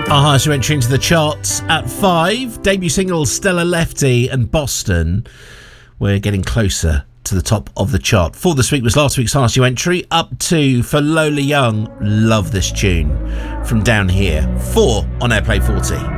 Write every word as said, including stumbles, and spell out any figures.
Our highest new entry into the charts at five. Debut singles Stella Lefty and Boston. We're getting closer to the top of the chart. For this week was last week's highest new entry. Up two for Lola Young. Love this tune from Down Here. Four on Airplay forty.